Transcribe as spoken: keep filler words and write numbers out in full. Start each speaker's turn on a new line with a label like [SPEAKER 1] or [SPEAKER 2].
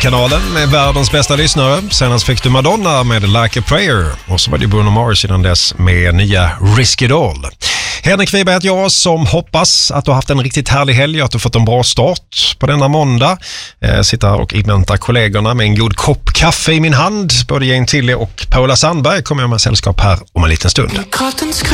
[SPEAKER 1] musikkanalen med världens bästa lyssnare. Senast fick du Madonna med Like a Prayer. Och så var det Bruno Mars innan dess med nya Risk It All. Henrik Wiberg heter jag som hoppas att du har haft en riktigt härlig helg och att du fått en bra start på denna måndag. Eh, sitter här och inväntar kollegorna med en god kopp kaffe i min hand. Både Jane Tilly och Paula Sandberg kommer jag med sällskap här om en liten stund.